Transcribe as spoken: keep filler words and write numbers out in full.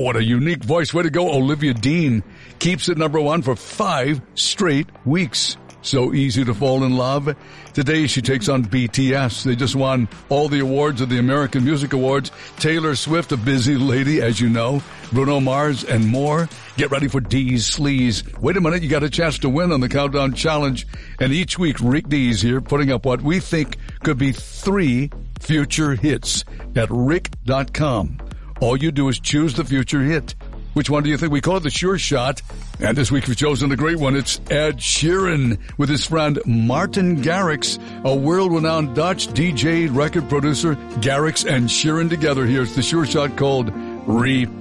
what a unique voice. Way to go, Olivia Dean. Keeps it number one for five straight weeks. So easy to fall in love. Today she takes on B T S. They just won all the awards of the American Music Awards. Taylor Swift, a busy lady, as you know. Bruno Mars and more. Get ready for Dee's Sleaze. Wait a minute, you got a chance to win on the Countdown Challenge. And each week, Rick Dees here putting up what we think could be three future hits at rick dot com. All you do is choose the future hit. Which one do you think? We call it the Sure Shot. And this week we've chosen a great one. It's Ed Sheeran with his friend Martin Garrix, a world-renowned Dutch D J record producer. Garrix and Sheeran together. Here's the Sure Shot called Repeat.